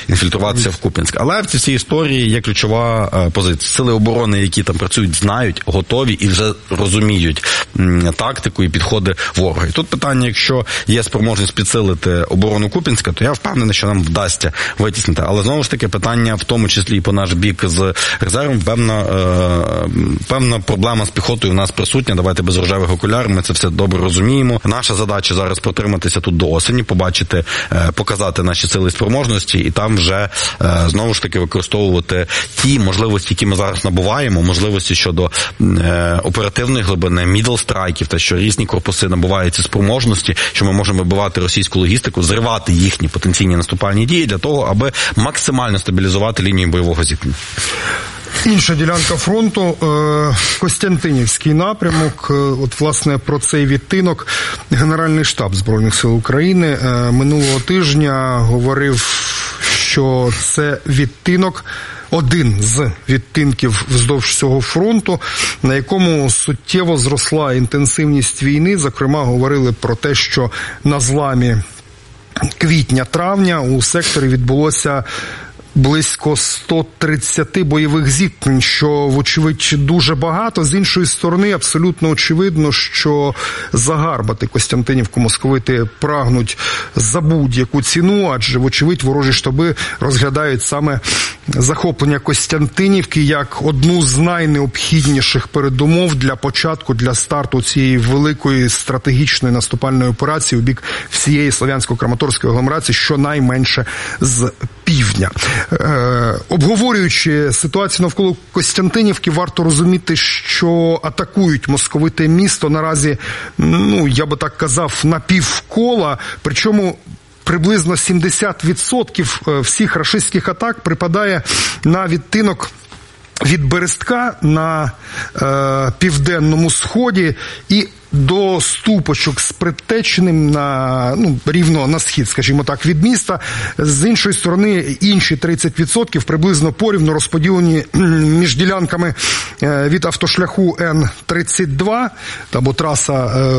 інфільтруватися в Куп'янськ. Але в цій всій історії є ключова позиція. Сили оборони, які там працюють, знають, готові і вже розуміють тактику і підходи ворога. І тут питання, якщо є спроможність підсилити оборону Куп'янська, то я впевнений, що нам вдасться витіснити. Але знову ж таки питання, в тому числі і по наш бік з резервом, певна проблема з піхотою у нас присутня. Давайте без рожевих окулярів, ми це все добре розуміємо. Наша задача зараз протриматися тут до осені, побачити, показати наші сили і спроможності, і там вже знову ж таки використовувати ті можливості, які ми зараз набуваємо, можливості щодо оперативної глибини, мідл-страйків, та що різні корпуси набувають ці спроможності, що ми можемо вибивати російську логістику, зривати їхні потенційні наступальні дії для того, аби максимально стабілізувати лінію бойового зіткнення. Інша ділянка фронту – Костянтинівський напрямок. От, власне, про цей відтинок Генеральний штаб Збройних сил України минулого тижня говорив, що це відтинок, один з відтинків вздовж цього фронту, на якому суттєво зросла інтенсивність війни. Зокрема, говорили про те, що на зламі квітня-травня у секторі відбулося близько 130 бойових зіткнень, що, вочевидь, дуже багато. З іншої сторони, абсолютно очевидно, що загарбати Костянтинівку московити прагнуть за будь-яку ціну, адже, вочевидь, ворожі штаби розглядають саме захоплення Костянтинівки як одну з найнеобхідніших передумов для початку, для старту цієї великої стратегічної наступальної операції у бік всієї Слов'янсько-Краматорської агломерації, щонайменше з півдня. Обговорюючи ситуацію навколо Костянтинівки, варто розуміти, що атакують московити місто наразі, я би так казав, напівкола, причому приблизно 70% всіх рашистських атак припадає на відтинок від Берестка на південному сході і до Ступочок з Предтечним рівно на схід, скажімо так, від міста. З іншої сторони, інші 30% приблизно порівну розподілені між ділянками від автошляху Н-32, або траса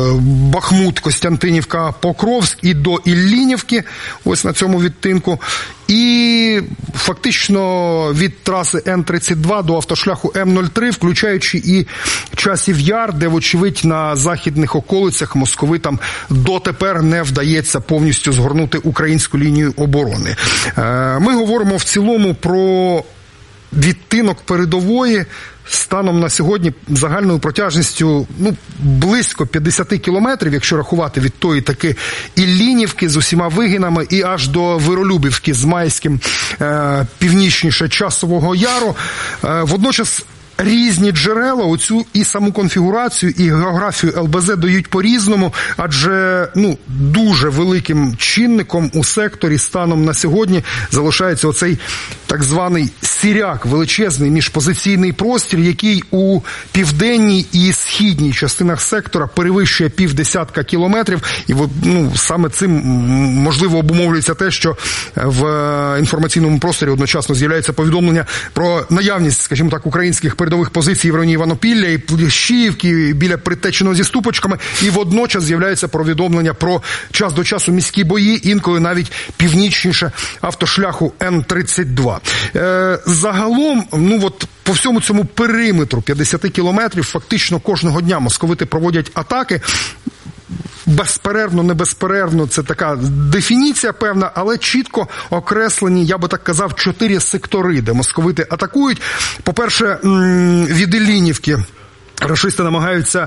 Бахмут-Костянтинівка-Покровськ і до Іллінівки, ось на цьому відтинку. І фактично від траси Н-32 до автошляху М-03, включаючи і Часів Яр, де, вочевидь, на західних околицях московитам дотепер не вдається повністю згорнути українську лінію оборони. Ми говоримо в цілому про відтинок передової станом на сьогодні загальною протяжністю близько 50 кілометрів, якщо рахувати від тої таки Іллінівки з усіма вигинами і аж до Виролюбівки з Майським північніше Часового Яру. Водночас різні джерела оцю і саму конфігурацію, і географію ЛБЗ дають по-різному, адже дуже великим чинником у секторі станом на сьогодні залишається оцей так званий сіряк, величезний міжпозиційний простір, який у південній і східній частинах сектора перевищує 50 кілометрів. І саме цим можливо обумовлюється те, що в інформаційному просторі одночасно з'являється повідомлення про наявність, скажімо так, українських передових позицій в районі Іванопілля і Плещіївки, біля Предтеченого зі Ступочками, і водночас з'являється повідомлення про час до часу міські бої, інколи навіть північніше автошляху Н-32. Загалом, по всьому цьому периметру 50 кілометрів фактично кожного дня московити проводять атаки. Безперервно, не безперервно, це така дефініція певна, але чітко окреслені, я би так казав, 4 сектори, де московити атакують. По-перше, від Іллінівки рашисти намагаються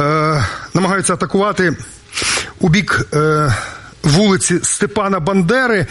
атакувати у бік вулиці Степана Бандери,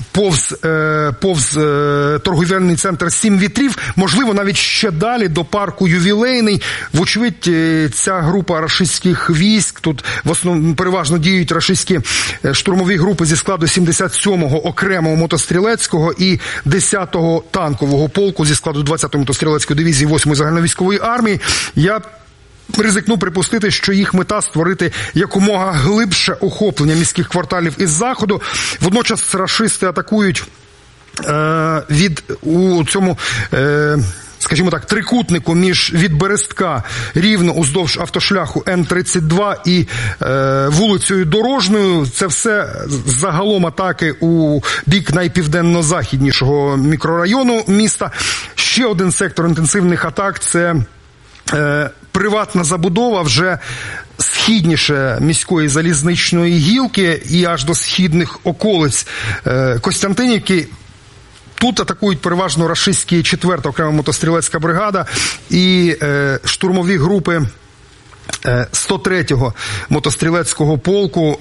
повз торговельний центр «Сім вітрів», можливо, навіть ще далі до парку Ювілейний. Вочевидь, ця група рашистських військ, тут в основному переважно діють рашистські штурмові групи зі складу 77-го окремого мотострілецького і 10-го танкового полку зі складу 20-ї мотострілецької дивізії 8-ї загальновійськової армії. Я ризикну припустити, що їх мета – створити якомога глибше охоплення міських кварталів із заходу. Водночас рашисти атакують у цьому скажімо так, трикутнику від Берестка рівно уздовж автошляху Н-32 і вулицею Дорожньою. Це все загалом атаки у бік найпівденно-західнішого мікрорайону міста. Ще один сектор інтенсивних атак – це приватна забудова вже східніше міської залізничної гілки і аж до східних околиць Костянтинівки. Тут атакують переважно рашистські 4-та окрема мотострілецька бригада і штурмові групи 103-го мотострілецького полку,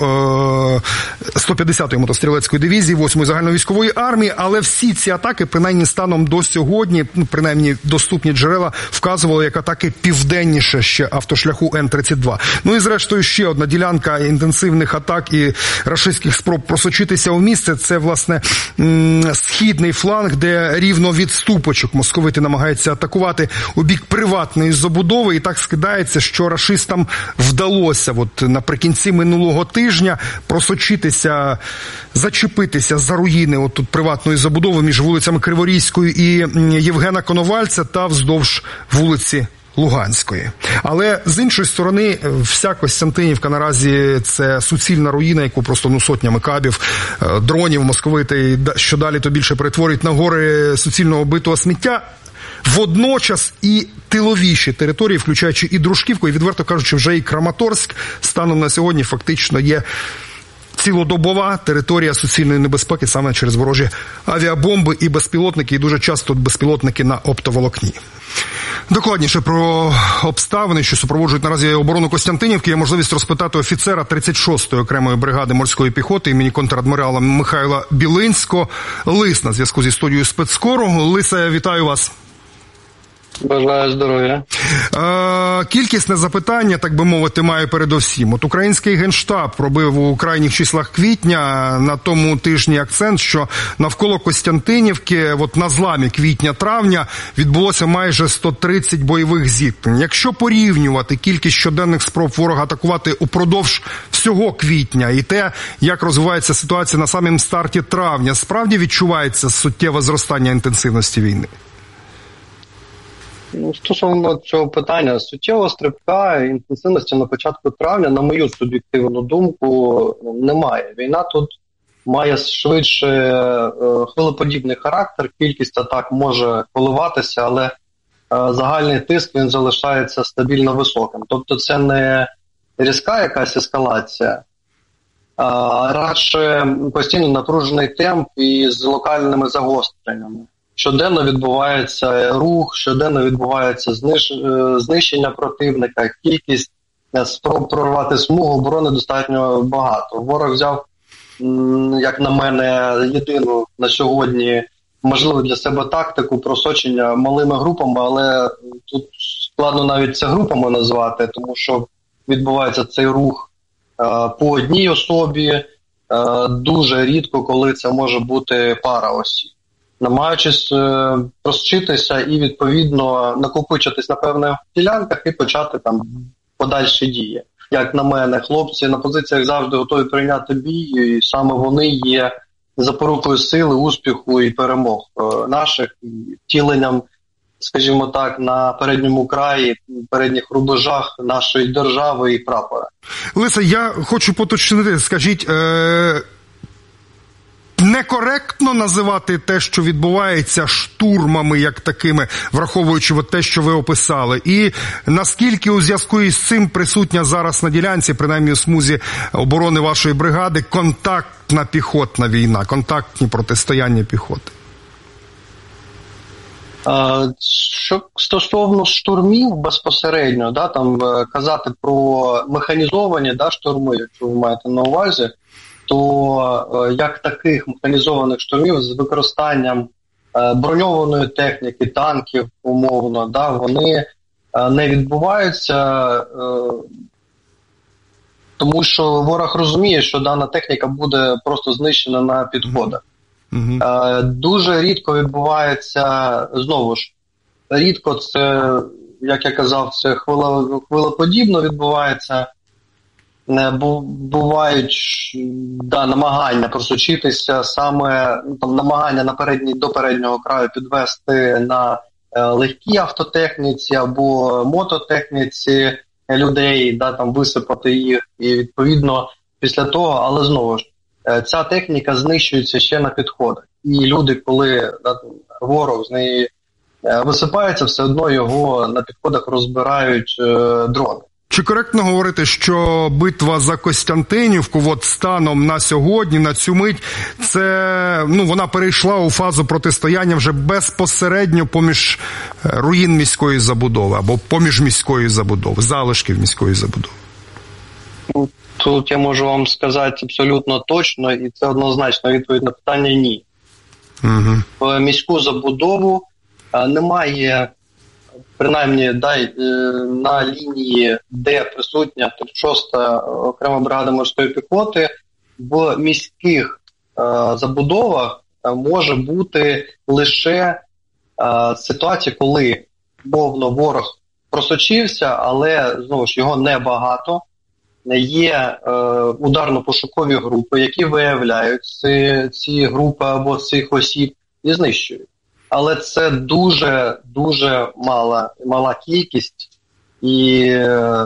150-ї мотострілецької дивізії, 8-ї загальновійськової армії, але всі ці атаки, принаймні станом до сьогодні, принаймні доступні джерела, вказували як атаки південніше ще автошляху Н-32. Ну і зрештою ще одна ділянка інтенсивних атак і рашистських спроб просочитися у місце, це, власне, східний фланг, де рівно від Ступочок московити намагаються атакувати у бік приватної забудови, і так скидається, що рашистам вдалося наприкінці минулого тижня просочитися, зачепитися за руїни тут приватної забудови між вулицями Криворізькою і Євгена Коновальця та вздовж вулиці Луганської. Але з іншої сторони, вся Костянтинівка наразі це суцільна руїна, яку просто сотнями кабів, дронів московити, що далі то більше перетворюють на гори суцільного битого сміття. Водночас і тиловіші території, включаючи і Дружківку, і, відверто кажучи, вже і Краматорськ, станом на сьогодні фактично є цілодобова територія суцільної небезпеки саме через ворожі авіабомби і безпілотники, і дуже часто безпілотники на оптоволокні. Докладніше про обставини, що супроводжують наразі оборону Костянтинівки, є можливість розпитати офіцера 36-ї окремої бригади морської піхоти імені контрадмірала Михайла Білинського. Лис на зв'язку зі студією спецкору. Лисе, вітаю вас. Бажаю здоров'я. Кількісне запитання, так би мовити, маю передовсім. Український Генштаб пробив у крайніх числах квітня на тому тижні акцент, що навколо Костянтинівки, на зламі квітня-травня, відбулося майже 130 бойових зіткнень. Якщо порівнювати кількість щоденних спроб ворога атакувати упродовж всього квітня і те, як розвивається ситуація на самому старті травня, справді відчувається суттєве зростання інтенсивності війни? Стосовно цього питання, суттєвого стрибка інтенсивності на початку травня, на мою суб'єктивну думку, немає. Війна тут має швидше хвилеподібний характер, кількість атак може коливатися, але загальний тиск він залишається стабільно високим. Тобто це не різка якась ескалація, а радше постійно напружений темп із локальними загостреннями. Щоденно відбувається рух, щоденно відбувається знищення противника, кількість спроб прорвати смугу оборони достатньо багато. Ворог взяв, як на мене, єдину на сьогодні можливу для себе тактику просочення малими групами, але тут складно навіть це групами назвати, тому що відбувається цей рух по одній особі, дуже рідко, коли це може бути пара осіб. Намагаючись просчитися і, відповідно, накопичитись на певних ділянках і почати там подальші дії. Як на мене, хлопці на позиціях завжди готові прийняти бій, і саме вони є запорукою сили, успіху і перемог наших, і втіленням, скажімо так, на передньому краї, передніх рубежах нашої держави і прапора. Лисе, я хочу поточнити, скажіть, некоректно називати те, що відбувається, штурмами як такими, враховуючи те, що ви описали? І наскільки у зв'язку із цим присутня зараз на ділянці, принаймні у смузі оборони вашої бригади, контактна піхотна війна, контактні протистояння піхоти? Що стосовно штурмів безпосередньо, там казати про механізовані штурми, якщо ви маєте на увазі, то як таких механізованих штурмів з використанням броньованої техніки, танків, умовно, вони не відбуваються, тому що ворог розуміє, що дана техніка буде просто знищена на підходах. Дуже рідко відбувається, знову ж, рідко це, як я казав, це хвилеподібно відбувається. Бувають намагання просочитися, саме намагання до переднього краю підвести на легкій автотехніці або мототехніці людей, там висипати їх, і відповідно після того, але знову ж, ця техніка знищується ще на підходах. І люди, коли ворог з неї висипається, все одно його на підходах розбирають дрони. Чи коректно говорити, що битва за Костянтинівку, от станом на сьогодні, на цю мить, це, вона перейшла у фазу протистояння вже безпосередньо поміж руїн міської забудови або поміж міської забудови, залишків міської забудови? Тут я можу вам сказати абсолютно точно, і це однозначно відповідь на питання ні. Угу. В міську забудову немає, принаймні, на лінії, де присутня 36-та окрема бригада морської піхоти, в міських забудовах може бути лише ситуація, коли, мовно, ворог просочився, але, знову ж, його небагато. Є ударно-пошукові групи, які виявляють ці групи або цих осіб і знищують. Але це дуже мала кількість, і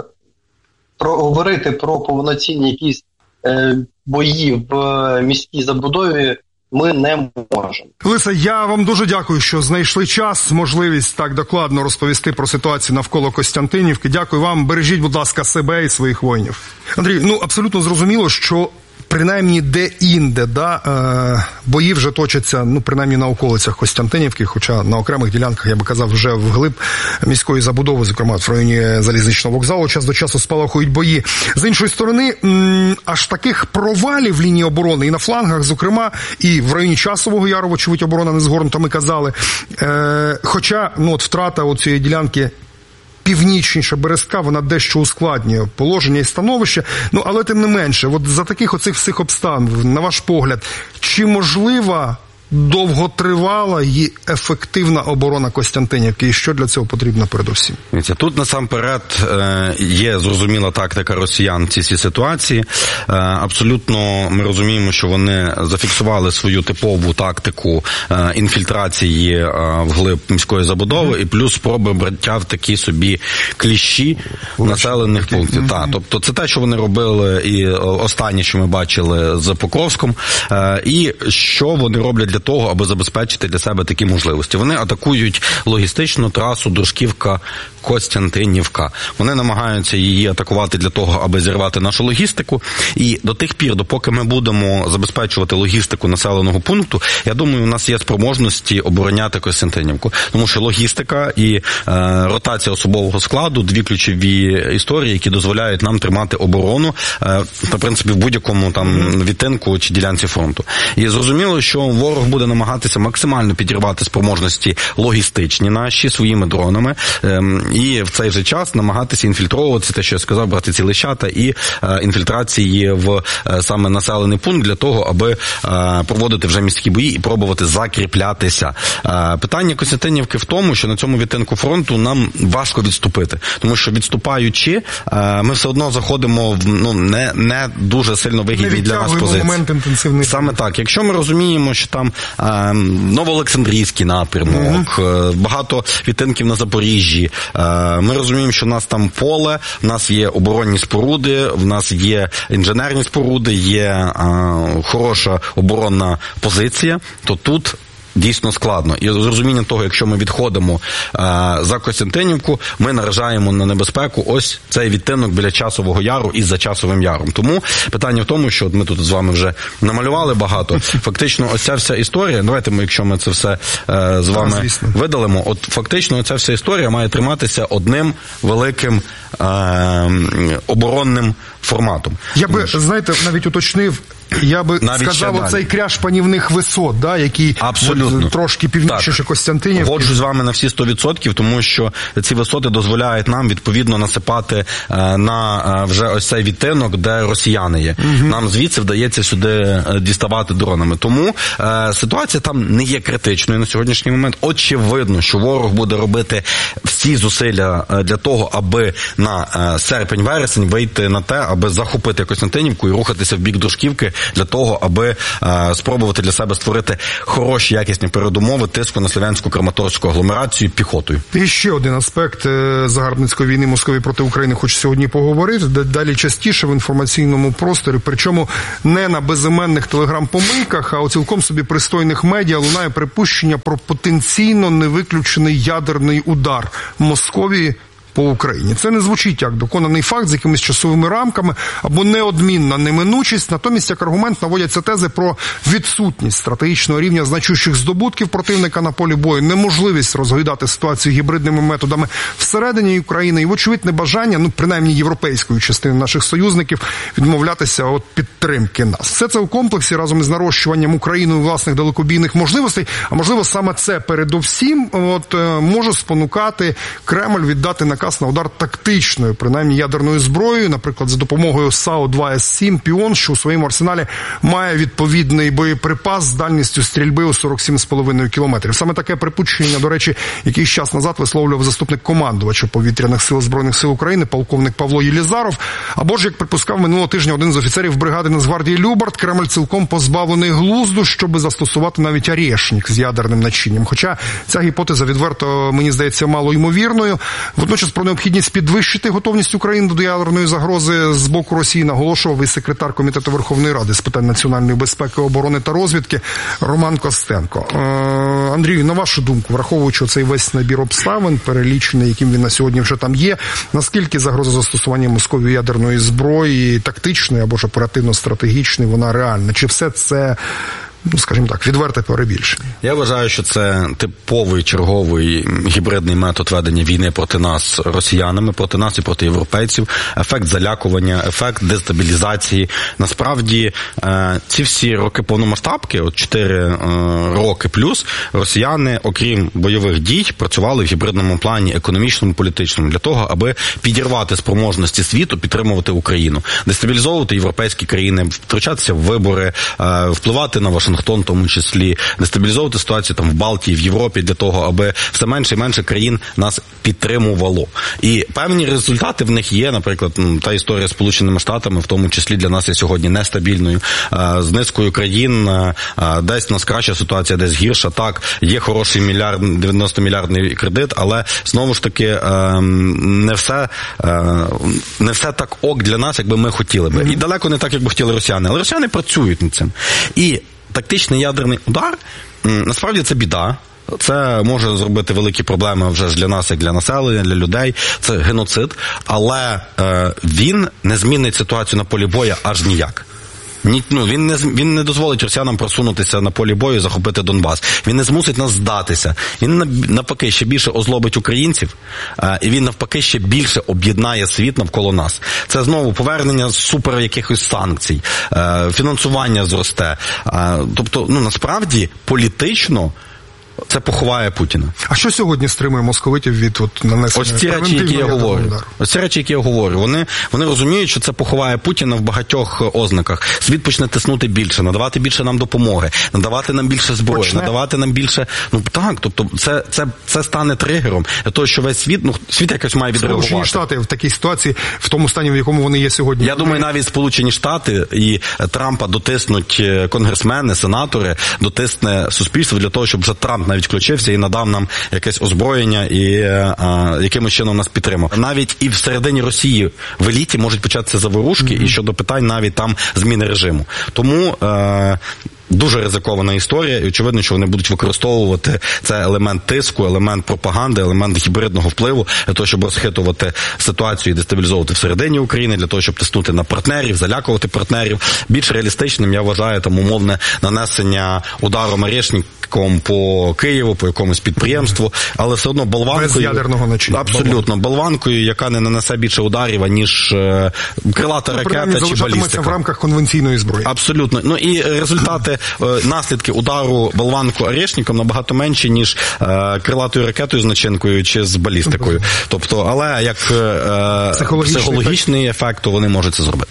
говорити про повноцінні якісь бої в міській забудові ми не можемо. Лиса, я вам дуже дякую, що знайшли час, можливість так докладно розповісти про ситуацію навколо Костянтинівки. Дякую вам. Бережіть, будь ласка, себе і своїх воїнів. Андрій, абсолютно зрозуміло, що принаймні де-інде, бої вже точаться, принаймні на околицях Костянтинівки, хоча на окремих ділянках, я би казав, вже вглиб міської забудови, зокрема в районі залізничного вокзалу, час до часу спалахують бої. З іншої сторони, аж таких провалів в лінії оборони і на флангах, зокрема, і в районі Часового Яру, вочевидь, оборона не згорнута, ми казали. Хоча, втрата цієї ділянки північніше Березка, вона дещо ускладнює положення і становище, але тим не менше, за таких оцих всіх обставин, на ваш погляд, чи можлива довготривала і ефективна оборона Костянтинівки, і що для цього потрібно передусім? Тут насамперед є зрозуміла тактика росіян в цій ситуації. Абсолютно ми розуміємо, що вони зафіксували свою типову тактику інфільтрації вглиб міської забудови і плюс спроби браття в такі собі кліщі населених пунктів. Тобто це те, що вони робили і останнє, що ми бачили з Покровськом, і що вони роблять для того, аби забезпечити для себе такі можливості. Вони атакують логістичну трасу Дружківка-Костянтинівка. Вони намагаються її атакувати для того, аби зірвати нашу логістику. І до тих пір, допоки ми будемо забезпечувати логістику населеного пункту, я думаю, у нас є спроможності обороняти Костянтинівку. Тому що логістика і ротація особового складу – дві ключові історії, які дозволяють нам тримати оборону, в принципі, в будь-якому відтинку чи ділянці фронту. І зрозуміло, що ворог буде намагатися максимально підірвати спроможності логістичні наші своїми дронами і в цей же час намагатися інфільтровуватися, те, що я сказав, брати ці лещата і інфільтрації в саме населений пункт для того, аби проводити вже міські бої і пробувати закріплятися. Питання Костянтинівки в тому, що на цьому відтинку фронту нам важко відступити, тому що відступаючи, ми все одно заходимо в не дуже сильно вигідні для нас позиції. Саме так. Якщо ми розуміємо, що там Новоолександрійський напрямок, багато відтинків на Запоріжжі. Ми розуміємо, що в нас там поле, в нас є оборонні споруди, в нас є інженерні споруди, є хороша оборонна позиція, то тут дійсно складно. І з розумінням того, якщо ми відходимо за Костянтинівку, ми наражаємо на небезпеку ось цей відтинок біля Часового Яру і за Часовим Яром. Тому питання в тому, що ми тут з вами вже намалювали багато. Фактично, ось ця вся історія, давайте ми, якщо ми це все з вами видалимо, от фактично ця вся історія має триматися одним великим оборонним форматом. Я би, знаєте, навіть уточнив, я би сказав, оцей кряж панівних висот, який трошки північніше Костянтинівки. Годжу з вами на всі 100%, тому що ці висоти дозволяють нам, відповідно, насипати на вже ось цей відтинок, де росіяни є. Нам звідси вдається сюди діставати дронами. Тому ситуація там не є критичною на сьогоднішній момент. Очевидно, що ворог буде робити всі зусилля для того, аби на серпень-вересень вийти на те, аби захопити Костянтинівку і рухатися в бік Дружківки для того, аби спробувати для себе створити хороші, якісні передумови тиску на Слов'янську Краматорську агломерацію піхотою. І ще один аспект загарбницької війни Московії проти України хочу сьогодні поговорити. Далі частіше в інформаційному просторі, причому не на безіменних телеграм-помийках, а у цілком собі пристойних медіа лунає припущення про потенційно невиключений ядерний удар Московії по Україні. Це не звучить як доконаний факт з якимись часовими рамками або неодмінна неминучість. Натомість, як аргумент, наводяться тези про відсутність стратегічного рівня значущих здобутків противника на полі бою, неможливість розгойдати ситуацію гібридними методами всередині України і, вочевидь, небажання, принаймні європейської частини наших союзників, відмовлятися від підтримки нас. Все це у комплексі разом із нарощуванням Україною власних далекобійних можливостей, а можливо саме це передовсім може спонукати Кремль віддати наказ на удар тактичною, принаймні ядерною зброєю, наприклад, за допомогою САУ-2С7 «Піон», що у своєму арсеналі має відповідний боєприпас з дальністю стрільби у 47,5 кілометрів. Саме таке припущення, до речі, якийсь час назад висловлював заступник командувача повітряних сил Збройних сил України, полковник Павло Єлізаров. Або ж, як припускав минулого тижня один з офіцерів бригади Нацгвардії Любард, Кремль цілком позбавлений глузду, щоб застосувати навіть «Орешник» з ядерним начинням. Хоча ця гіпотеза відверто, мені здається, мало ймовірною. Водночас про необхідність підвищити готовність України до ядерної загрози з боку Росії наголошував і секретар Комітету Верховної Ради з питань національної безпеки, оборони та розвідки Роман Костенко. Андрію, на вашу думку, враховуючи цей весь набір обставин, перелічений, яким він на сьогодні вже там є, наскільки загроза застосування Московії ядерної зброї, тактичної або ж оперативно-стратегічної, вона реальна? Чи все це, скажімо так, відверте перебільшення? Я вважаю, що це типовий черговий гібридний метод ведення війни проти нас росіянами, проти нас і проти європейців, ефект залякування, ефект дестабілізації. Насправді, ці всі роки повномасштабки, 4 роки плюс, росіяни, окрім бойових дій, працювали в гібридному плані економічному, політичному, для того, аби підірвати спроможності світу, підтримувати Україну, дестабілізовувати європейські країни, втручатися в вибори, впливати на Вашингтон, в тому числі, дестабілізовувати ситуацію там в Балтії, в Європі, для того, аби все менше і менше країн нас підтримувало. І певні результати в них є, наприклад, та історія з Сполученими Штатами, в тому числі для нас є сьогодні нестабільною. З низкою країн десь у нас краща ситуація, десь гірша. Так, є хороший 90-мільярдний кредит, але знову ж таки не все так ок для нас, як би ми хотіли би. І далеко не так, як би хотіли росіяни. Але росіяни працюють над цим. І тактичний ядерний удар, насправді це біда. Це може зробити великі проблеми вже ж для нас, як для населення, для людей. Це геноцид. Але він не змінить ситуацію на полі бою аж ніяк. Він не дозволить росіянам просунутися на полі бою і захопити Донбас. Він не змусить нас здатися. Він навпаки ще більше озлобить українців, і він навпаки ще більше об'єднає світ навколо нас. Це знову повернення супер якихось санкцій, фінансування зросте. Тобто, насправді, політично це поховає Путіна. А що сьогодні стримує московитів від нанесення превентивного удару? Ось ці речі, які я говорю. Вони розуміють, що це поховає Путіна в багатьох ознаках. Світ почне тиснути більше, надавати більше нам допомоги, надавати нам більше зброї, надавати нам більше... тобто це стане тригером для того, що весь світ якось має відреагувати. Сполучені Штати в такій ситуації, в тому стані, в якому вони є сьогодні. Я думаю, навіть Сполучені Штати і Трампа дотиснуть конгресмени, сенатори, дотисне суспільство для того, щоб вже Трамп навіть включився і надав нам якесь озброєння і якимось чином нас підтримав. Навіть і всередині Росії в еліті можуть початися заворушки і щодо питань навіть там зміни режиму. Тому дуже ризикована історія, і очевидно, що вони будуть використовувати це елемент тиску, елемент пропаганди, елемент гібридного впливу для того, щоб розхитувати ситуацію і дестабілізовувати всередині України, для того, щоб тиснути на партнерів, залякувати партнерів. Більш реалістичним я вважаю там умовне нанесення ударом «Орешником» по Києву, по якомусь підприємству, але все одно болванкою... Без ядерного начиння. Абсолютно. Болванкою, яка не нанесе більше ударів, ніж крилата ракета чи балістика. В рамках конвенційної зброї. Абсолютно. І результати, наслідки удару болванку «Орешником» набагато менші, ніж крилатою ракетою з начинкою чи з балістикою. Тобто, але як психологічний ефект, то вони можуть це зробити.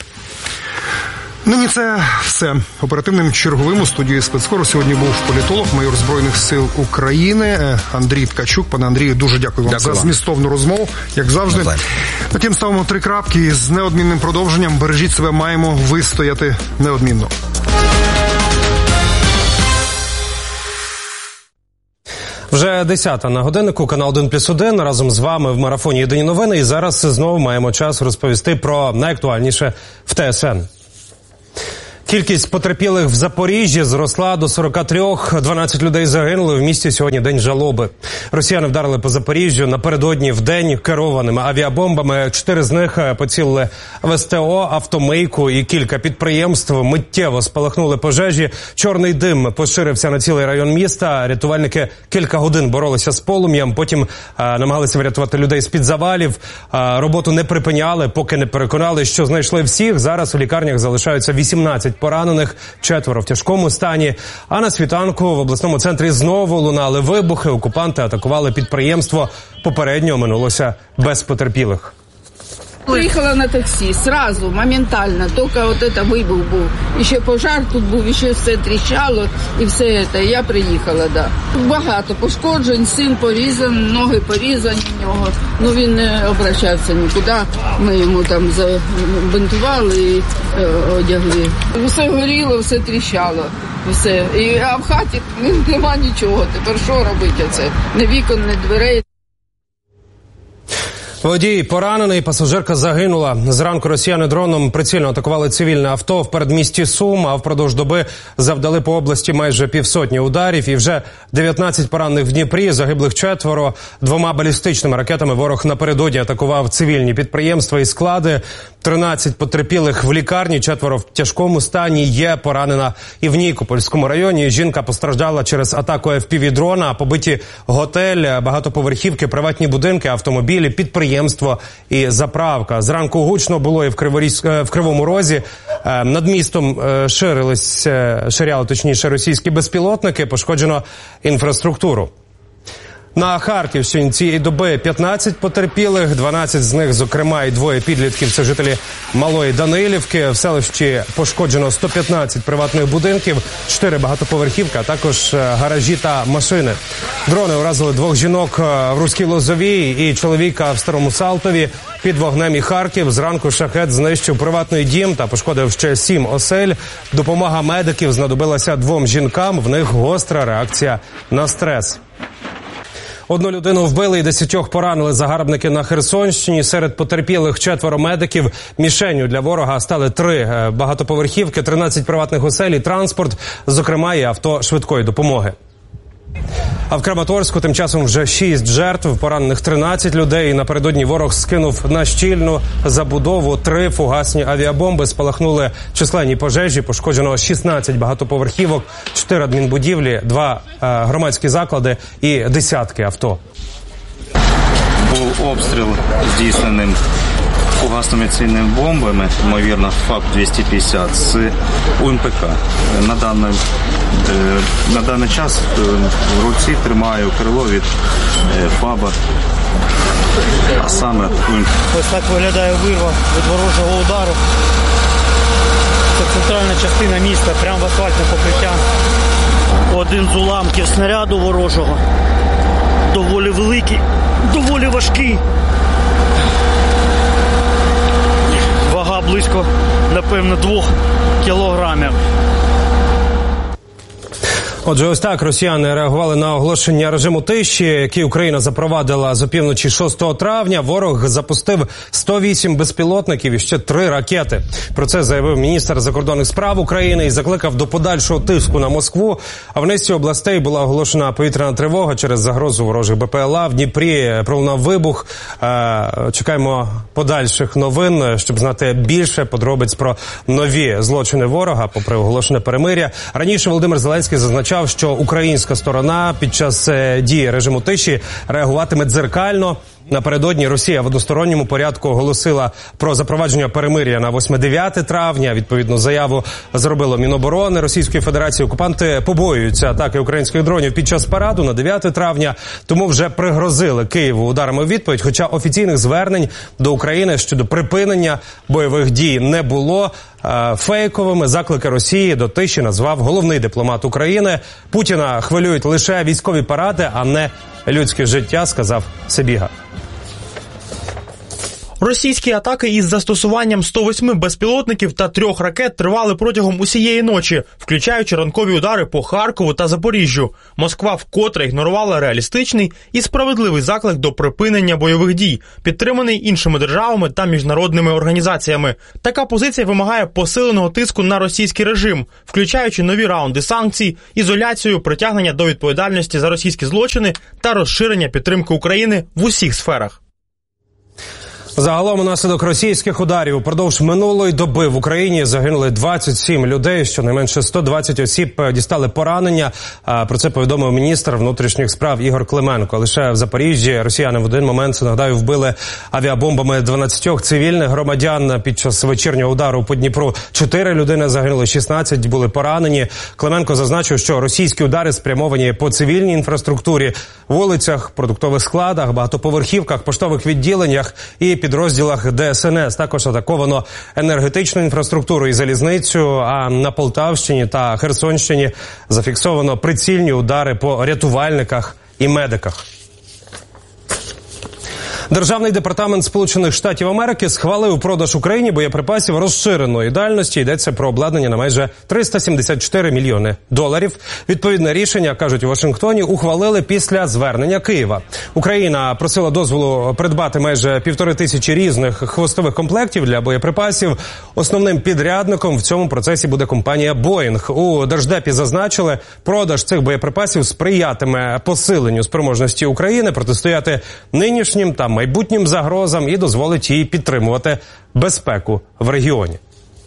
Нині це все. Оперативним черговим у студії «Спецкору» сьогодні був політолог, майор Збройних сил України Андрій Ткачук. Пане Андрію, дуже дякую вам за змістовну розмову, як завжди. Потім ставимо 3 крапки з неодмінним продовженням. Бережіть себе, маємо вистояти неодмінно. Вже 10-та на годиннику, канал 1+1, разом з вами в марафоні «Єдині новини». І зараз знову маємо час розповісти про найактуальніше в ТСН. Кількість потерпілих в Запоріжжі зросла до 43, 12 людей загинули, в місті сьогодні день жалоби. Росіяни вдарили по Запоріжжю напередодні в день керованими авіабомбами. 4 з них поцілили в СТО, автомийку і кілька підприємств. Миттєво спалахнули пожежі. Чорний дим поширився на цілий район міста. Рятувальники кілька годин боролися з полум'ям, потім намагалися врятувати людей з-під завалів. Роботу не припиняли, поки не переконали, що знайшли всіх. Зараз у лікарнях залишаються 18 поранених, 4 в тяжкому стані. А на світанку в обласному центрі знову лунали вибухи. Окупанти атакували підприємство. Попередньо минулося без потерпілих. Приїхала на таксі, сразу, моментально, тільки от це вибух був. І ще пожар тут був, і ще все тріщало, і все це. Я приїхала, да. Багато пошкоджень, син порізаний, ноги порізані в нього. Ну він не обращався нікуди. Ми йому там забинтували і одягли. Все горіло, все тріщало. Все. А в хаті нема нічого. Тепер що робити оце? Ні вікон, ні дверей. Водій поранений, пасажирка загинула. Зранку росіяни дроном прицільно атакували цивільне авто в передмісті Сум, а впродовж доби завдали по області майже півсотні ударів. І вже 19 поранених в Дніпрі, загиблих 4. 2 балістичними ракетами ворог напередодні атакував цивільні підприємства і склади. 13 потерпілих в лікарні, 4 в тяжкому стані. Є поранена і в Нікопольському районі. Жінка постраждала через атаку FPV-дрона, побиті готель, багатоповерхівки, приватні будинки, автомобілі, підприємство і заправка. Зранку гучно було і в Кривому Розі. Над містом ширяли російські безпілотники, пошкоджено інфраструктуру. На Харківщині цієї доби 15 потерпілих, 12 з них, зокрема, і 2 підлітків – це жителі Малої Данилівки. В селищі пошкоджено 115 приватних будинків, 4 багатоповерхівки, а також гаражі та машини. Дрони уразили 2 жінок в Руській Лозовій і чоловіка в Старому Салтові. Під вогнем і Харків. Зранку шахет знищив приватний дім та пошкодив ще 7 осель. Допомога медиків знадобилася 2 жінкам, в них гостра реакція на стрес. 1 людину вбили і 10 поранили загарбники на Херсонщині. Серед потерпілих 4 медиків. Мішенню для ворога стали 3 багатоповерхівки, 13 приватних осель і транспорт, зокрема і авто швидкої допомоги. А в Краматорську тим часом вже 6 жертв, поранених 13 людей. Напередодні ворог скинув на щільну забудову 3 фугасні авіабомби, спалахнули численні пожежі, пошкоджено 16 багатоповерхівок, 4 адмінбудівлі, 2 громадські заклади і десятки авто. Був обстріл здійсненим фугасними цільними бомбами, ймовірно, ФАП-250 з УМПК. На даний час в руці тримаю крило від ФАБа, а саме УМПК. Ось так виглядає вирва від ворожого удару. Це центральна частина міста, прямо в асфальтне покриття. Один з уламків снаряду ворожого, доволі великий, доволі важкий. Вага близько, напевно, 2 кілограмів. Отже, ось так росіяни реагували на оголошення режиму тиші, який Україна запровадила з опівночі 6 травня. Ворог запустив 108 безпілотників і ще 3 ракети. Про це заявив міністр закордонних справ України і закликав до подальшого тиску на Москву. А в низці областей була оголошена повітряна тривога через загрозу ворожих БПЛА. В Дніпрі пролунав вибух. Чекаємо подальших новин, щоб знати більше подробиць про нові злочини ворога, попри оголошене перемиря. Раніше Володимир Зеленський зазначав, що українська сторона під час дії режиму тиші реагуватиме дзеркально. Напередодні Росія в односторонньому порядку оголосила про запровадження перемир'я на 8-9 травня. Відповідну заяву зробило Міноборони Російської Федерації. Окупанти побоюються атаки українських дронів під час параду на 9 травня, тому вже пригрозили Києву ударами у відповідь, хоча офіційних звернень до України щодо припинення бойових дій не було. Фейковими заклики Росії до тиші назвав головний дипломат України. Путіна хвилюють лише військові паради, а не людське життя, сказав Сибіга. Російські атаки із застосуванням 108 безпілотників та 3 ракет тривали протягом усієї ночі, включаючи ранкові удари по Харкову та Запоріжжю. Москва вкотре ігнорувала реалістичний і справедливий заклик до припинення бойових дій, підтриманий іншими державами та міжнародними організаціями. Така позиція вимагає посиленого тиску на російський режим, включаючи нові раунди санкцій, ізоляцію, притягнення до відповідальності за російські злочини та розширення підтримки України в усіх сферах. Загалом унаслідок російських ударів упродовж минулої доби в Україні загинули 27 людей, щонайменше 120 осіб дістали поранення. Про це повідомив міністр внутрішніх справ Ігор Клименко. Лише в Запоріжжі росіяни в один момент, нагадаю, вбили авіабомбами 12 цивільних громадян під час вечірнього удару по Дніпру. 4 людини загинули, 16 були поранені. Клименко зазначив, що російські удари спрямовані по цивільній інфраструктурі, вулицях, продуктових складах, багатоповерхівках, поштових відділеннях і підрозділах ДСНС. Також атаковано енергетичну інфраструктуру і залізницю, а на Полтавщині та Херсонщині зафіксовано прицільні удари по рятувальниках і медиках. Державний департамент Сполучених Штатів Америки схвалив продаж Україні боєприпасів розширеної дальності. Йдеться про обладнання на майже $374 мільйони. Відповідне рішення, кажуть у Вашингтоні, ухвалили після звернення Києва. Україна просила дозволу придбати майже 1500 різних хвостових комплектів для боєприпасів. Основним підрядником в цьому процесі буде компанія Boeing. У Держдепі зазначили, продаж цих боєприпасів сприятиме посиленню спроможності України протистояти нинішнім та майбутнім загрозам і дозволить їй підтримувати безпеку в регіоні.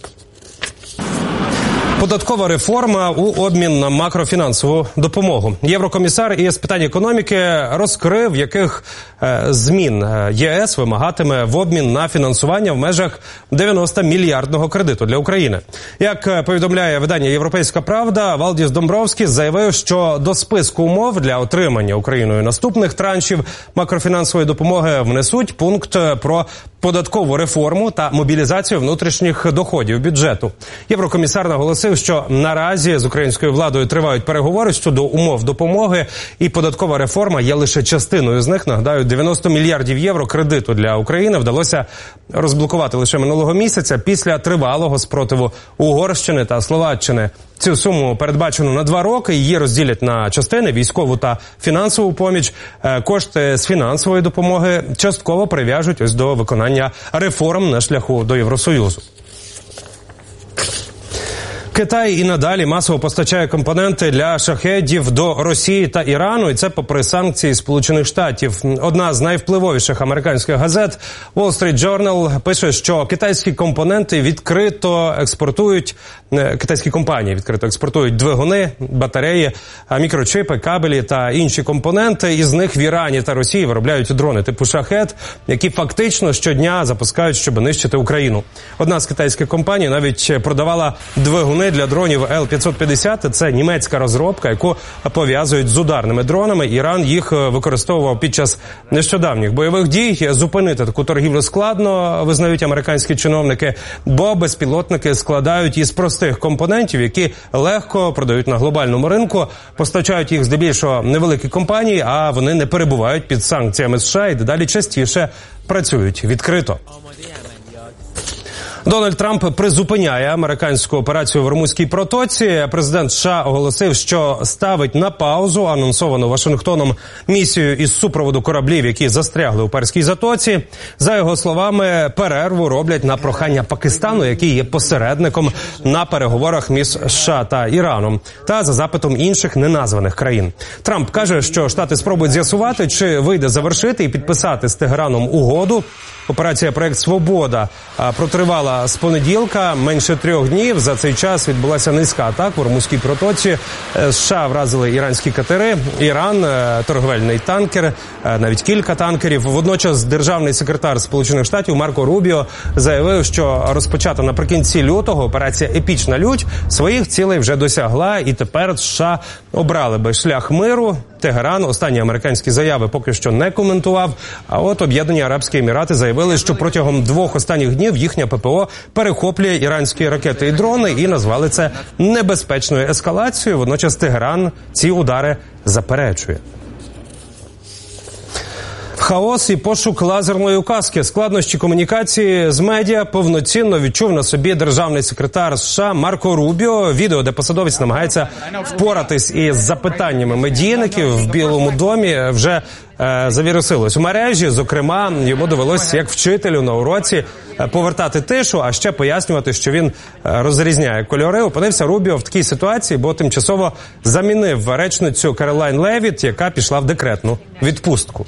Податкова реформа у обмін на макрофінансову допомогу. Єврокомісар із питань економіки розкрив, яких змін ЄС вимагатиме в обмін на фінансування в межах 90-мільярдного кредиту для України. Як повідомляє видання «Європейська правда», Валдіс Домбровськіс заявив, що до списку умов для отримання Україною наступних траншів макрофінансової допомоги внесуть пункт про податкову реформу та мобілізацію внутрішніх доходів бюджету. Єврокомісар наголосив, що наразі з українською владою тривають переговори щодо умов допомоги, і податкова реформа є лише частиною з них. Нагадаю, 90 мільярдів євро кредиту для України вдалося розблокувати лише минулого місяця після тривалого спротиву Угорщини та Словаччини. Цю суму передбачено на 2 роки, її розділять на частини – військову та фінансову поміч. Кошти з фінансової допомоги частково прив'яжуть ось до виконання реформ на шляху до Євросоюзу. Китай і надалі масово постачає компоненти для шахедів до Росії та Ірану, і це попри санкції Сполучених Штатів. Одна з найвпливовіших американських газет Wall Street Journal пише, що китайські компоненти відкрито експортують, китайські компанії відкрито експортують двигуни, батареї, мікрочипи, кабелі та інші компоненти. Із них в Ірані та Росії виробляють дрони типу «Шахед», які фактично щодня запускають, щоб нищити Україну. Одна з китайських компаній навіть продавала двигуни для дронів Л-550. Це німецька розробка, яку пов'язують з ударними дронами. Іран їх використовував під час нещодавніх бойових дій. Зупинити таку торгівлю складно, визнають американські чиновники, бо безпілотники складають із простих компонентів, які легко продають на глобальному ринку. Постачають їх здебільшого невеликі компанії, а вони не перебувають під санкціями США і дедалі частіше працюють відкрито. Дональд Трамп призупиняє американську операцію в Ормузькій протоці. Президент США оголосив, що ставить на паузу анонсовану Вашингтоном місію із супроводу кораблів, які застрягли у Перській затоці. За його словами, перерву роблять на прохання Пакистану, який є посередником на переговорах між США та Іраном, та за запитом інших неназваних країн. Трамп каже, що Штати спробують з'ясувати, чи вийде завершити і підписати з Тегераном угоду. Операція «Проект Свобода» протривала з понеділка менше 3 днів. За цей час відбулася низка атак в Ормузькій протоці. США вразили іранські катери, Іран – торговельний танкер, навіть кілька танкерів. Водночас державний секретар Сполучених Штатів Марко Рубіо заявив, що розпочата наприкінці лютого операція «Епічна лють» своїх цілей вже досягла, і тепер США обрали би шлях миру. Тегеран останні американські заяви поки що не коментував, а от Об'єднані Арабські Емірати заявили, що протягом 2 останніх днів їхня ППО перехоплює іранські ракети і дрони, і назвали це небезпечною ескалацією. Водночас Тегеран ці удари заперечує. В Хаос і пошук лазерної указки. Складнощі комунікації з медіа повноцінно відчув на собі державний секретар США Марко Рубіо. Відео, де посадовець намагається впоратись із запитаннями медійників в Білому домі, вже завірусилось у мережі. Зокрема, йому довелося як вчителю на уроці повертати тишу, а ще пояснювати, що він розрізняє кольори. Опинився Рубіо в такій ситуації, бо тимчасово замінив речницю Каролайн Левіт, яка пішла в декретну відпустку.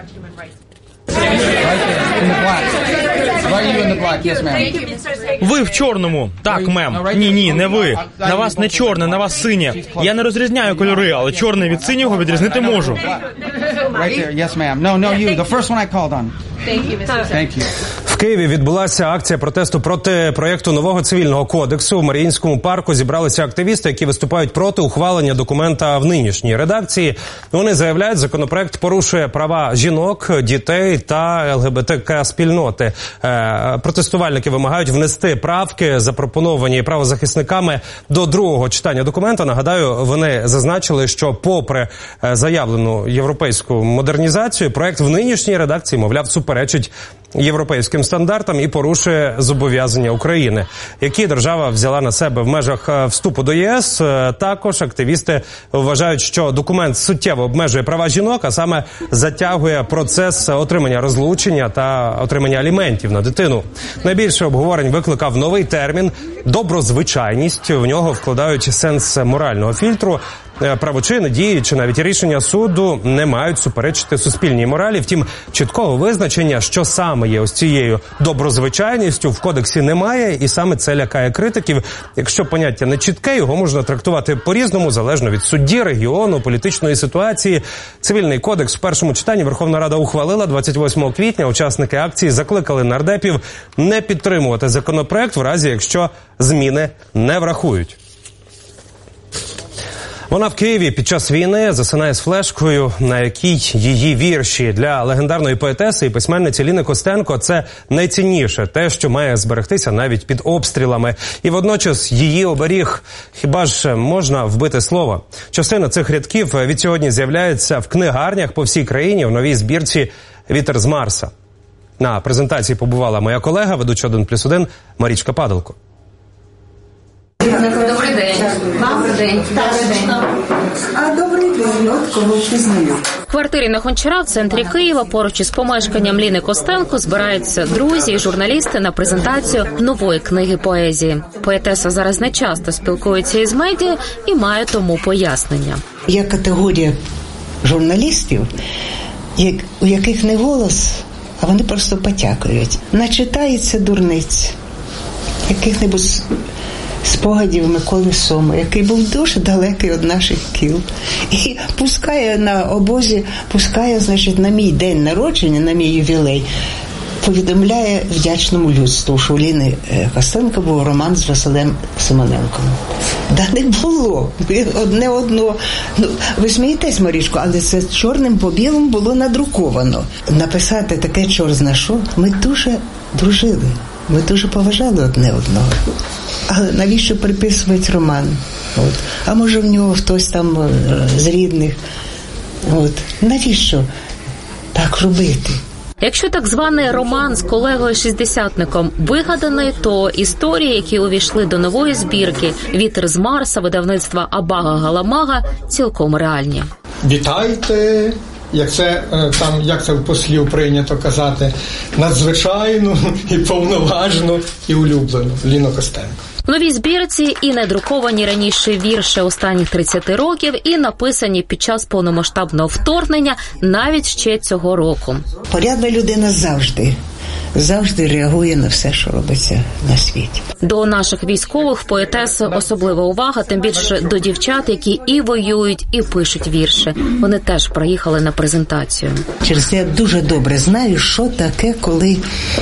Ви в чорному. Так, мем. Ні, не ви. На вас не чорне, на вас синє. Я не розрізняю кольори, але чорне від синього відрізнити можу. В Києві відбулася акція протесту проти проєкту нового цивільного кодексу. В Маріїнському парку зібралися активісти, які виступають проти ухвалення документа в нинішній редакції. Вони заявляють, законопроект порушує права жінок, дітей та ЛГБТК-спільноти. Протестувальники вимагають внести правки, запропоновані правозахисниками до другого читання документа. Нагадаю, вони зазначили, що попри заявлену європейську модернізацію, проєкт в нинішній редакції, мовляв, суперечить європейським стандартам і порушує зобов'язання України, які держава взяла на себе в межах вступу до ЄС. Також активісти вважають, що документ суттєво обмежує права жінок, а саме затягує процес отримання розлучення та отримання аліментів на дитину. Найбільше обговорень викликав новий термін «доброзвичайність». В нього вкладають сенс морального фільтру. Правочини, дії чи навіть рішення суду не мають суперечити суспільній моралі. Втім, чіткого визначення, що саме є ось цією доброзвичайністю, в кодексі немає, і саме це лякає критиків. Якщо поняття не чітке, його можна трактувати по-різному, залежно від судді, регіону, політичної ситуації. Цивільний кодекс в першому читанні Верховна Рада ухвалила 28 квітня. Учасники акції закликали нардепів не підтримувати законопроект в разі, якщо зміни не врахують. Вона в Києві під час війни засинає з флешкою, на якій її вірші. Для легендарної поетеси і письменниці Ліни Костенко це найцінніше, те, що має зберегтися навіть під обстрілами. І водночас її оберіг. Хіба ж можна вбити слово? Частина цих рядків відсьогодні з'являється в книгарнях по всій країні в новій збірці «Вітер з Марса». На презентації побувала моя колега, ведуча 1+1 Марічка Падалко. Добрий день. Добрий день. А добрий день, от кого впізнаю. В квартирі на Гончара в центрі Києва поруч із помешканням Ліни Костенко збираються друзі і журналісти на презентацію нової книги поезії. Поетеса зараз не часто спілкується із медіа і має тому пояснення. Є категорія журналістів, у яких не голос, а вони просто потякають. Начитається дурниць, яких-небудь спогадів Миколи Сома, який був дуже далекий від наших кіл. І пускає на обозі, значить, на мій день народження, на мій ювілей, повідомляє вдячному людству, що у Ліни Костенко був роман з Василем Симоненком. Да не було. Одне одно. Ну, ви смієтесь, Марічко, але це чорним по білому було надруковано. Написати таке чорт-зна що, ми дуже дружили. Ми дуже поважали одне одного. Але навіщо приписувати роман? От. А може в нього хтось там з рідних? От. Навіщо так робити? Якщо так званий роман з колегою-шістдесятником вигаданий, то історії, які увійшли до нової збірки «Вітер з Марса» видавництва Абага-Галамага, цілком реальні. Вітайте, як це в послів прийнято казати, надзвичайну і повноважну і улюблену Ліну Костенко. В новій збірці і недруковані раніше вірші останніх 30 років, і написані під час повномасштабного вторгнення навіть ще цього року. Порядна людина завжди реагує на все, що робиться на світі. До наших військових в поетеси особлива увага, тим більше до дівчат, які і воюють, і пишуть вірші. Вони теж приїхали на презентацію. Через це я дуже добре знаю, що таке, коли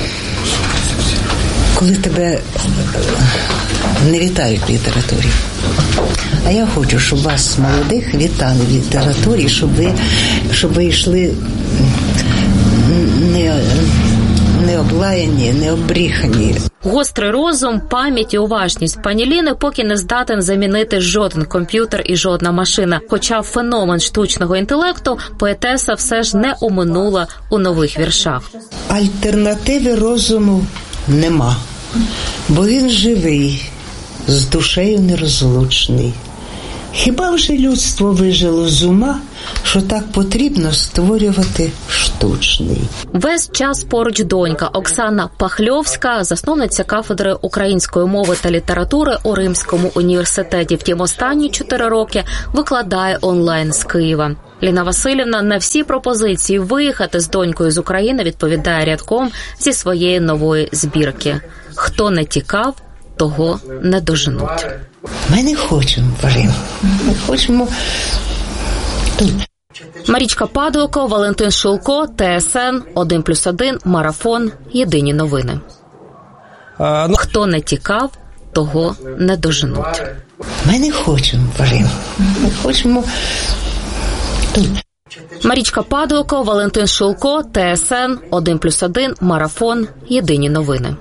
тебе не вітають в літературі. А я хочу, щоб вас, молодих, вітали в літературі, щоб ви йшли не облаяні, не обріхані. Гострий розум, пам'ять і уважність пані Ліни поки не здатен замінити жоден комп'ютер і жодна машина. Хоча феномен штучного інтелекту поетеса все ж не оминула у нових віршах. Альтернативи розуму нема, бо він живий, з душею нерозлучний. Хіба вже людство вижило з ума, що так потрібно створювати штучний? Весь час поруч донька Оксана Пахльовська, засновниця кафедри української мови та літератури у Римському університеті. Втім, останні 4 роки викладає онлайн з Києва. Ліна Василівна на всі пропозиції виїхати з донькою з України відповідає рядком зі своєї нової збірки. Хто не тікав, того не доженуть. Ми не хочемо, Варин. Ми хочемо тут. Марічка Падалко, Валентин Шулко, ТСН, 1+1, Марафон, Єдині новини. Хто не тікав, того не доженуть. Ми не хочемо, Варин. Ми хочемо тут. Марічка Падалко, Валентин Шулко, ТСН, 1+1, Марафон, Єдині новини.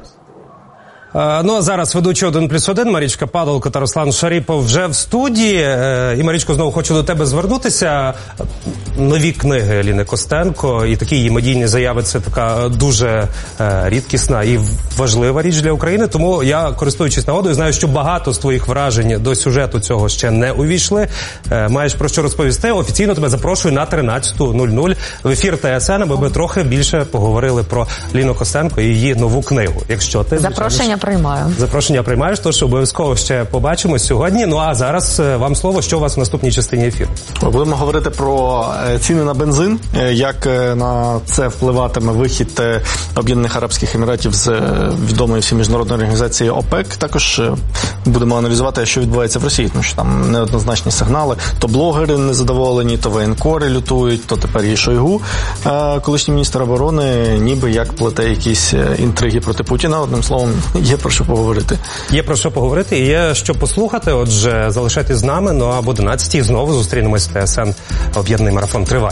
Ну, а зараз ведучі 1+1, Марічка Падалко та Руслан Шаріпов вже в студії. І, Марічко, знову хочу до тебе звернутися. Нові книги Ліни Костенко і такі її медійні заяви – це така дуже рідкісна і важлива річ для України. Тому я, користуючись нагодою, знаю, що багато з твоїх вражень до сюжету цього ще не увійшли. Маєш про що розповісти. Офіційно тебе запрошую на 13:00 в ефір ТСН, аби ми трохи більше поговорили про Ліну Костенко і її нову книгу. Якщо ти запрошення приймаю. Запрошення приймаєш, тож обов'язково ще побачимось сьогодні. Ну а зараз вам слово, що у вас в наступній частині ефіру. Будемо говорити про ціни на бензин, як на це впливатиме вихід Об'єднаних Арабських Еміратів з відомої всі міжнародної організації ОПЕК. Також будемо аналізувати, що відбувається в Росії, тому що там неоднозначні сигнали. То блогери незадоволені, то воєнкори лютують, то тепер і Шойгу, колишній міністр оборони, ніби як плете якісь інтриги проти Путіна. Одним словом, є про що поговорити. Є про що поговорити і є що послухати. Отже, залишайтесь з нами, ну а об 11:00 знову зустрінемось в ТСН. Об'єднаний марафон триває.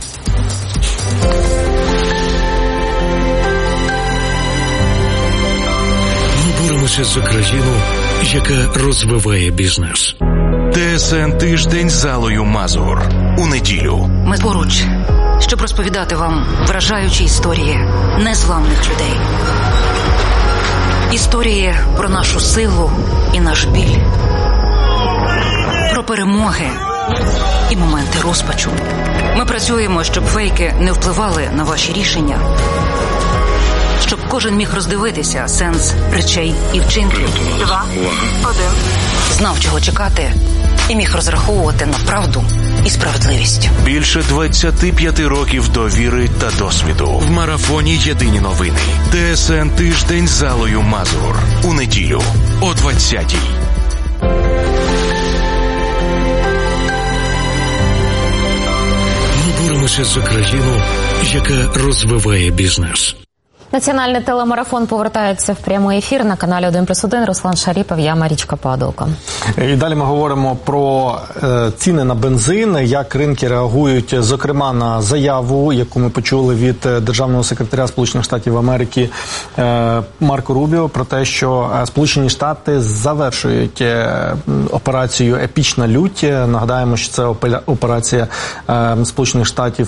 Ми боремося за країну, яка розвиває бізнес. ТСН Тиждень з Аллою Мазур. У неділю. Ми поруч, щоб розповідати вам вражаючі історії незламних людей. Історії про нашу силу і наш біль. Про перемоги і моменти розпачу. Ми працюємо, щоб фейки не впливали на ваші рішення. Щоб кожен міг роздивитися сенс речей і вчинків. 2, 1. Знав, чого чекати і міг розраховувати на правду і справедливість. Більше 25 років довіри та досвіду. В марафоні Єдині новини. ТСН Тиждень з Аллою Мазур. У неділю о 20:00. Ми боремося за країну, яка розвиває бізнес. Національний телемарафон повертається в прямий ефір на каналі 1+1. Руслан Шаріпов, я Марічка Падалко. І далі ми говоримо про ціни на бензин, як ринки реагують, зокрема, на заяву, яку ми почули від державного секретаря Сполучених Штатів Америки Марко Рубіо про те, що Сполучені Штати завершують операцію «Епічна лють». Нагадаємо, що це операція Сполучених Штатів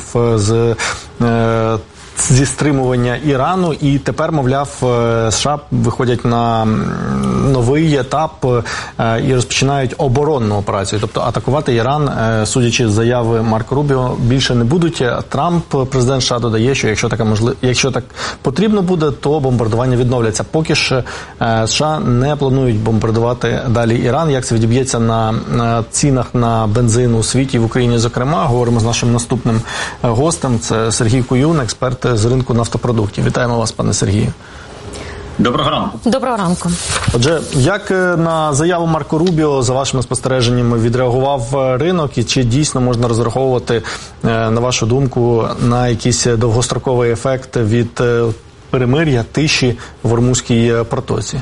зі стримування Ірану, і тепер, мовляв, США виходять на новий етап і розпочинають оборонну операцію. Тобто атакувати Іран, судячи з заяви Марко Рубіо, більше не будуть. Трамп, президент США, додає, що якщо так потрібно буде, то бомбардування відновляться. Поки ж США не планують бомбардувати далі Іран. Як це відіб'ється на цінах на бензин у світі, в Україні, зокрема, говоримо з нашим наступним гостем. Це Сергій Куюн, експерт з ринку нафтопродуктів. Вітаємо вас, пане Сергію. Доброго ранку. Доброго ранку. Отже, як на заяву Марко Рубіо, за вашими спостереженнями, відреагував ринок, і чи дійсно можна розраховувати, на вашу думку, на якийсь довгостроковий ефект від перемир'я, тиші в Ормузькій протоці?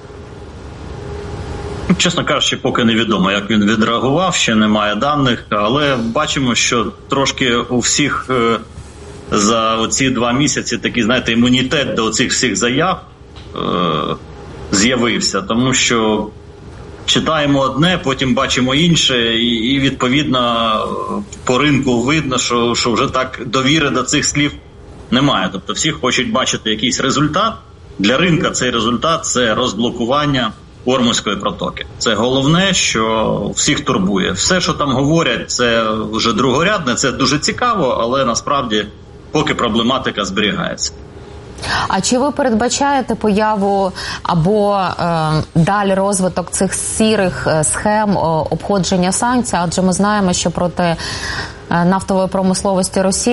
Чесно кажучи, поки невідомо, як він відреагував, ще немає даних, але бачимо, що трошки у всіх за оці 2 місяці такий, знаєте, імунітет до цих всіх заяв з'явився, тому що читаємо одне, потім бачимо інше, і відповідно по ринку видно, що вже так довіри до цих слів немає. Тобто всі хочуть бачити якийсь результат. Для ринка цей результат – це розблокування Ормузької протоки. Це головне, що всіх турбує. Все, що там говорять, це вже другорядне, це дуже цікаво, але насправді поки проблематика зберігається. А чи ви передбачаєте появу або далі розвиток цих сірих схем обходження санкцій? Адже ми знаємо, що проти нафтової промисловості Росії